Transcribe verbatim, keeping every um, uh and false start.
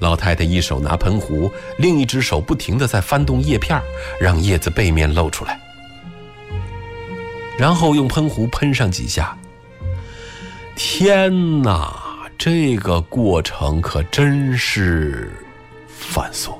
老太太一手拿喷壶，另一只手不停地在翻动叶片，让叶子背面露出来，然后用喷壶喷上几下。天哪，这个过程可真是繁琐。